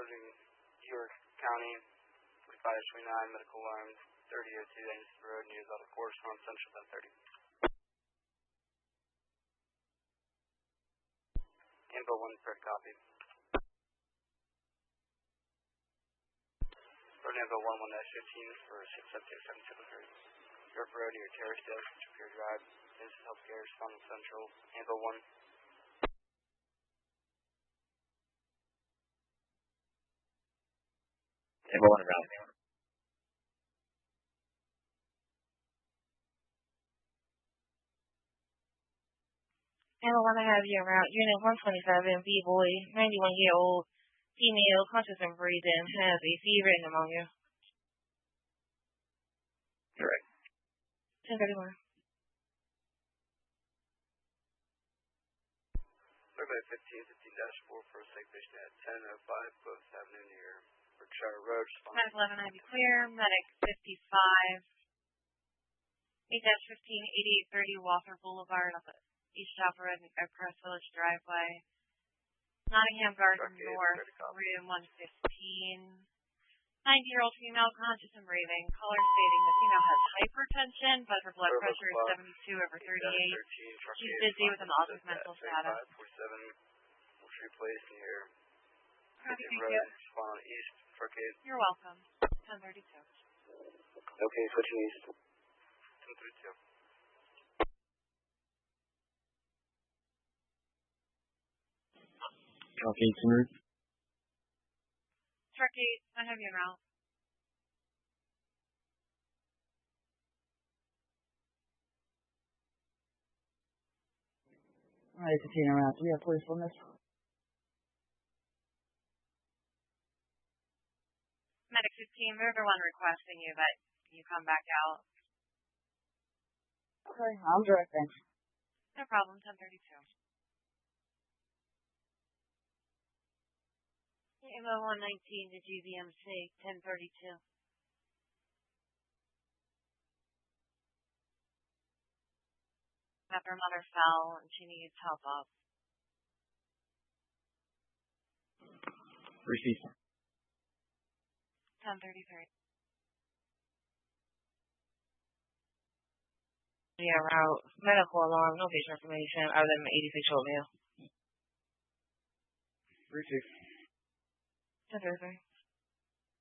reporting York County, 4529, medical alarm, 3002, Anderson Road, news out of correspondence central 1030. Info 1, third copy. Road info 11-15 for 672-773. York Road near Terrace Desk, Superior Drive, Business Healthcare, responding central, info 1. Info 1 around. Info 1, I have you around Unit 127, B-Boy, 91-year-old, female, conscious and breathing, has a fever and pneumonia. Correct. 1031. Survey 15-4 for a sick patient at 1005 Post Avenue near Berkshire Road. Medic 11, I be clear. Medic 55. 8-15, 8830 Walker Boulevard, East Shop Road, Crest Village Driveway. Nottingham Garden North, room 115. 90-year-old female, conscious and breathing. Caller stating the female has hypertension, but her blood pressure is 72/38. She's busy with an altered mental status. 47 will be placed near Copy, thank Road, you. Spawn East, Parkade. You're welcome. 1032. Okay, switching east. 1032. Copy, route. Truck 8, I have you around. Alright, 15 around. Do we have police on this? Medic 15, they're the one requesting you that you come back out. Okay, I'm directing. No problem, 1032. Info 119 to GVMC, 1032. That her mother fell and she needs help up. Received. 1033. Yeah, route. Medical alarm, no patient information other than 86 oatmeal. Received. 1033.